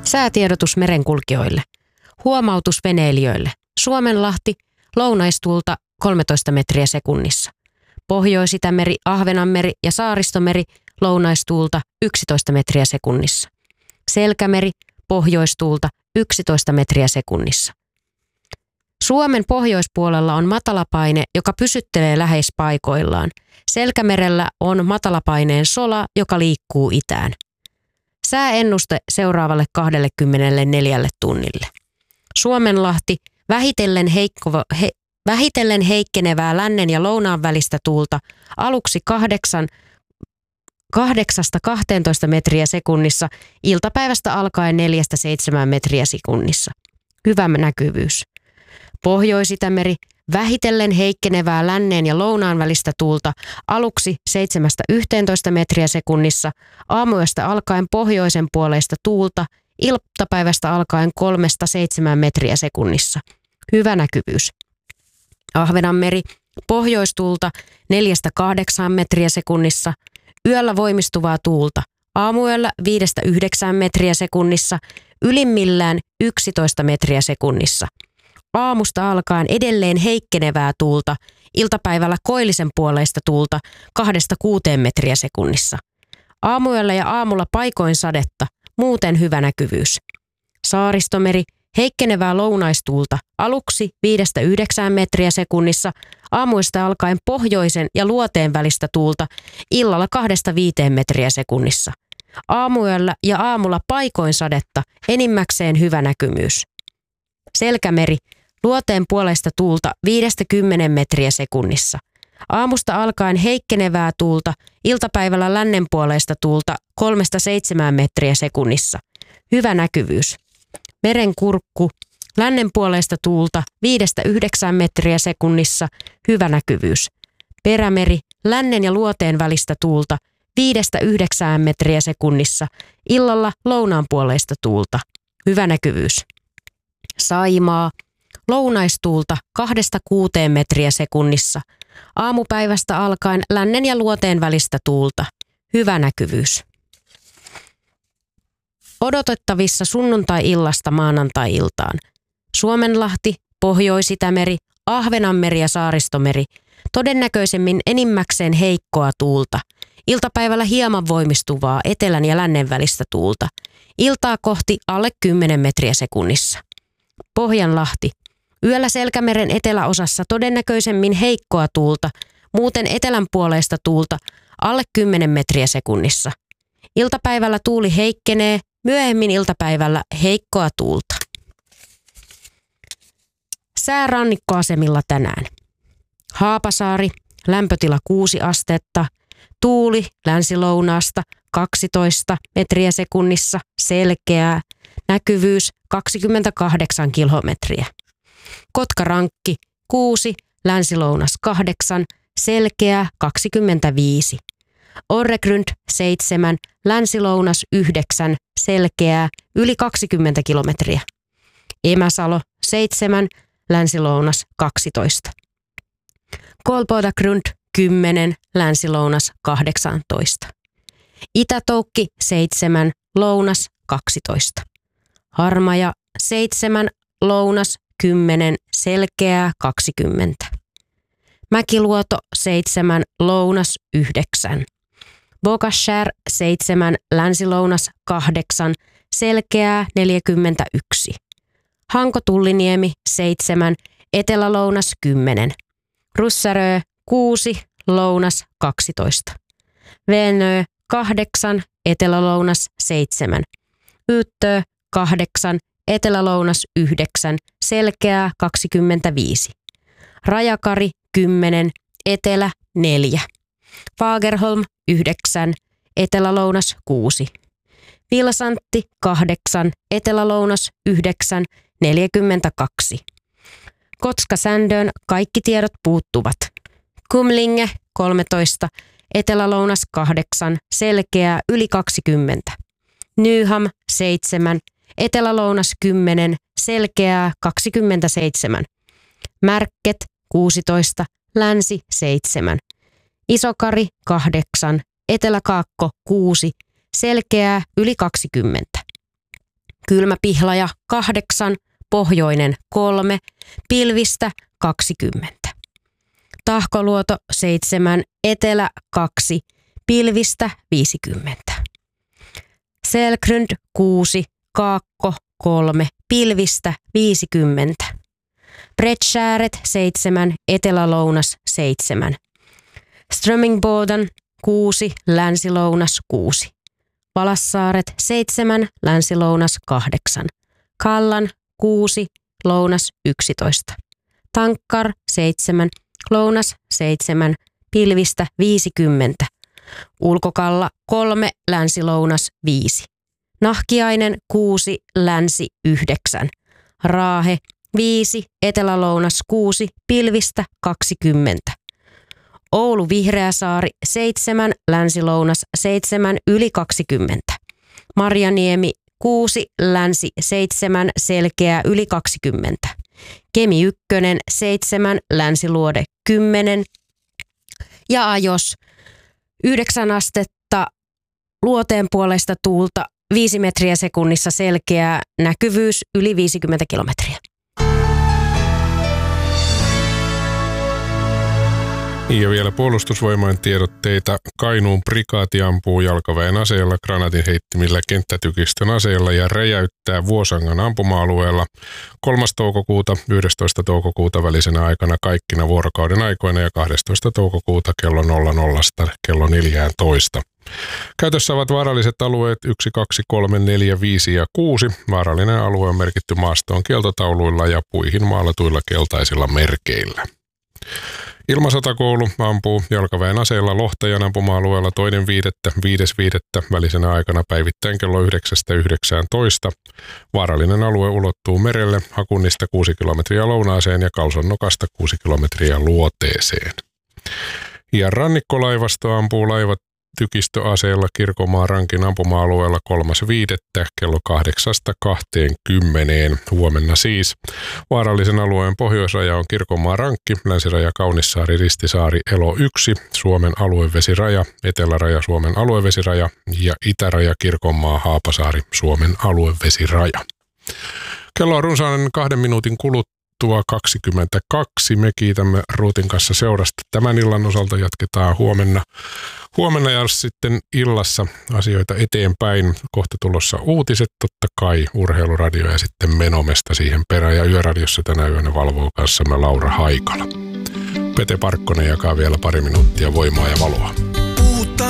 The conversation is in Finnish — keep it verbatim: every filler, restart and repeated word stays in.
Säätiedotus merenkulkijoille. Huomautus veneilijöille. Suomenlahti, lounaistuulta kolmetoista metriä sekunnissa. Pohjois-Itämeri, Ahvenanmeri ja Saaristomeri, lounaistuulta yksitoista metriä sekunnissa. Selkämeri, pohjoistuulta yksitoista metriä sekunnissa. Suomen pohjoispuolella on matalapaine, joka pysyttelee läheispaikoillaan. Selkämerellä on matalapaineen sola, joka liikkuu itään. Sääennuste seuraavalle kaksikymmentäneljä tunnille. Suomenlahti, vähitellen, heikko, he, vähitellen heikkenevää lännen ja lounaan välistä tuulta, aluksi kahdeksan, kahdeksasta kahteentoista metriä sekunnissa, iltapäivästä alkaen neljästä seitsemään metriä sekunnissa. Hyvä näkyvyys. Pohjois-Itämeri, vähitellen heikkenevää lännen ja lounaan välistä tuulta, aluksi seitsemästä yhteentoista metriä sekunnissa, aamuyöstä alkaen pohjoisen puoleista tuulta, iltapäivästä alkaen kolmesta seitsemään metriä sekunnissa. Hyvä näkyvyys. Ahvenanmeri, pohjoistuulta neljästä kahdeksaan metriä sekunnissa, yöllä voimistuvaa tuulta, aamuyöllä viidestä yhdeksään metriä sekunnissa, ylimmillään yksitoista metriä sekunnissa. Aamusta alkaen edelleen heikkenevää tuulta, iltapäivällä koillisen puoleista tuulta kahdesta kuuteen metriä sekunnissa. Aamuyöllä ja aamulla paikoin sadetta, muuten hyvä näkyvyys. Saaristomeri, heikkenevää lounaistuulta, aluksi viidestä yhdeksään metriä sekunnissa, aamuista alkaen pohjoisen ja luoteen välistä tuulta, illalla kahdesta viiteen metriä sekunnissa. Aamuyöllä ja aamulla paikoin sadetta, enimmäkseen hyvä näkymyys. Selkämeri, luoteen puolesta tuulta viidestä kymmeneen metriä sekunnissa. Aamusta alkaen heikkenevää tuulta, iltapäivällä lännen puoleista tuulta kolmesta seitsemään metriä sekunnissa. Hyvä näkyvyys. Merenkurkku, lännen puoleista tuulta viidestä yhdeksään metriä sekunnissa. Hyvä näkyvyys. Perämeri, lännen ja luoteen välistä tuulta viidestä yhdeksään metriä sekunnissa. Illalla lounaan puoleista tuulta. Hyvä näkyvyys. Saimaa, lounaistuulta kahdesta kuuteen metriä sekunnissa. Aamupäivästä alkaen lännen ja luoteen välistä tuulta. Hyvä näkyvyys. Odotettavissa sunnuntai-illasta maanantai-iltaan. Suomenlahti, Pohjois-Itämeri, Ahvenanmeri ja Saaristomeri. Todennäköisemmin enimmäkseen heikkoa tuulta. Iltapäivällä hieman voimistuvaa etelän ja lännen välistä tuulta. Iltaa kohti alle kymmenen metriä sekunnissa. Pohjanlahti. Yöllä Selkämeren eteläosassa todennäköisemmin heikkoa tuulta, muuten etelän puoleista tuulta alle kymmenen metriä sekunnissa. Iltapäivällä tuuli heikkenee, myöhemmin iltapäivällä heikkoa tuulta. Sää rannikkoasemilla tänään. Haapasaari, lämpötila kuusi astetta, tuuli länsilounaasta kaksitoista metriä sekunnissa, selkeää, näkyvyys kaksikymmentäkahdeksan kilometriä. Kotkarankki kuusi, länsilounas kahdeksan, selkeää kaksikymmentäviisi. Orregrund seitsemän, länsilounas yhdeksän, selkeää yli kaksikymmentä kilometriä. Emäsalo seitsemän, länsilounas kaksitoista. Kolbodagrund kymmenen, länsilounas kahdeksantoista. Itätoukki seitsemän, lounas kaksitoista. Harmaja seitsemän, lounas kymmenen, selkeää kaksikymmentä. Mäkiluoto seitsemän, lounas yhdeksän. Bogashär seitsemän, länsilounas kahdeksan, selkeää neljäkymmentäyksi. Hanko-Tulliniemi seitsemän, etelälounas kymmenen. Russarö kuusi, lounas kaksitoista. Venö kahdeksan, etelälounas seitsemän. Yttö kahdeksan, etelälounas yhdeksän, selkeää kaksikymmentäviisi. Rajakari kymmenen, etelä neljä. Fagerholm yhdeksän, etelälounas kuusi. Vilsantti kahdeksan, etelälounas yhdeksän, neljäkymmentäkaksi. Kotka-Sändön kaikki tiedot puuttuvat. Kumlinge kolmetoista, etelälounas kahdeksan, selkeää yli kaksikymmentä. Nyham seitsemän, etelälounas kymmenen, selkeää kaksikymmentäseitsemän. Märket kuusitoista, länsi seitsemän. Isokari kahdeksan, eteläkaakko kuusi, selkeää yli kaksikymmentä. Kylmäpihlaja kahdeksan, pohjoinen kolme, pilvistä kaksikymmentä. Tahkoluoto seitsemän, etelä kaksi, pilvistä viisikymmentä. Selkrund kuusi, kaakko kolme, pilvistä viisikymmentä. Bredskääret seitsemän, etelälounas seitsemän. Strömingboden kuusi, länsilounas kuusi. Valassaaret seitsemän, länsilounas kahdeksan. Kallan kuusi, lounas yksitoista. Tankkar seitsemän, lounas seitsemän, pilvistä viisikymmentä. Ulkokalla kolme, länsilounas viisi. Nahkiainen kuusi, länsi yhdeksän. Raahe viisi, etelälounas kuusi, pilvistä kaksikymmentä. Oulu Vihreäsaari seitsemän, länsilounas seitsemän, yli kaksikymmentä. Marjaniemi kuusi, länsi seitsemän, selkeä yli kaksikymmentä. Kemi ykkönen seitsemän, länsiluode kymmenen. Ja Ajos yhdeksän astetta, luoteen puolesta tuulta viisi metriä sekunnissa, selkeä näkyvyys yli viisikymmentä kilometriä. Ja vielä puolustusvoimain tiedotteita. Kainuun prikaati ampuu jalkaväen aseella, granaatin heittimillä, kenttätykistön aseella ja räjäyttää Vuosangan ampuma-alueella kolmas toukokuuta yhdestoista toukokuuta välisenä aikana kaikkina vuorokauden aikoina ja kahdestoista toukokuuta kello nolla nolla kello neljätoista. Käytössä ovat vaaralliset alueet yksi, kaksi, kolme, neljä, viisi ja kuusi. Vaarallinen alue on merkitty maastoon kieltotauluilla ja puihin maalatuilla keltaisilla merkeillä. Ilmasotakoulu ampuu jalkaväen aseella Lohtajan ampuma-alueella toinen viidettä, viides viidettä välisenä aikana päivittäin kello yhdeksästä yhdeksäntoista. Vaarallinen alue ulottuu merelle, Hakunnista kuusi kilometriä lounaaseen ja Kalsonnokasta kuusi kilometriä luoteeseen. Ja rannikkolaivasto ampuu laivat tykistöaseella Kirkonmaan Rankin ampuma-alueella kolmas viidettä kello kahdeksasta kahteenkymmeneen. Huomenna siis. Vaarallisen alueen pohjoisraja on Kirkonmaan Rankki, länsiraja Kaunissaari, Ristisaari, Elo yksi, Suomen aluevesiraja, eteläraja Suomen aluevesiraja ja itäraja Kirkonmaa, Haapasaari, Suomen aluevesiraja. Kello on runsaan kahden minuutin kuluttua kaksikymmentäkaksi. Me kiitämme Ruutin kanssa seurasta. Tämän illan osalta jatketaan huomenna. Huomenna ja sitten illassa asioita eteenpäin. Kohta tulossa uutiset, totta kai urheiluradio ja sitten Menomesta siihen perään. Ja Yöradiossa tänä yönä valvoo kanssamme Laura Haikala. Pete Parkkonen jakaa vielä pari minuuttia voimaa ja valoa.